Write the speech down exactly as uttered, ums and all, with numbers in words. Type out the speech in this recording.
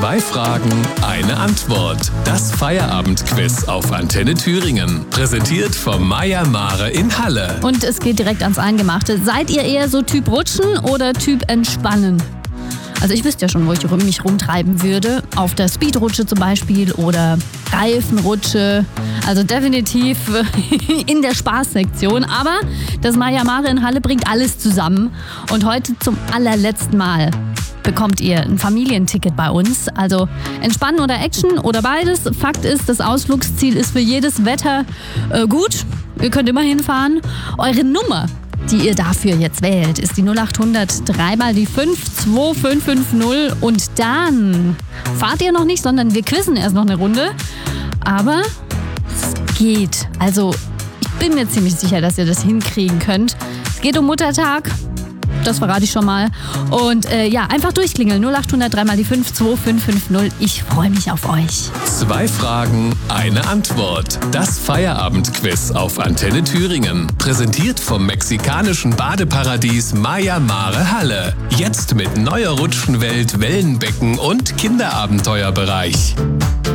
Zwei Fragen, eine Antwort. Das Feierabendquiz auf Antenne Thüringen. Präsentiert vom Meier Mare in Halle. Und es geht direkt ans Eingemachte. Seid ihr eher so Typ Rutschen oder Typ Entspannen? Also ich wüsste ja schon, wo ich mich rumtreiben würde. Auf der Speedrutsche zum Beispiel oder Reifenrutsche. Also definitiv in der Spaßsektion. Aber das Meier Mare in Halle bringt alles zusammen. Und heute zum allerletzten Mal bekommt ihr ein Familienticket bei uns. Also Entspannen oder Action oder beides. Fakt ist, das Ausflugsziel ist für jedes Wetter äh, gut. Ihr könnt immer hinfahren. Eure Nummer, die ihr dafür jetzt wählt, ist die null acht hundert drei mal die fünf zwei fünf fünf null. Und dann fahrt ihr noch nicht, sondern wir quizzen erst noch eine Runde. Aber es geht. Also ich bin mir ziemlich sicher, dass ihr das hinkriegen könnt. Es geht um Muttertag. Das verrate ich schon mal. Und äh, ja, einfach durchklingeln. null acht hundert drei mal die fünf zwei fünf fünf null. Ich freue mich auf euch. Zwei Fragen, eine Antwort. Das Feierabendquiz auf Antenne Thüringen. Präsentiert vom mexikanischen Badeparadies Meier Mare Halle. Jetzt mit neuer Rutschenwelt, Wellenbecken und Kinderabenteuerbereich.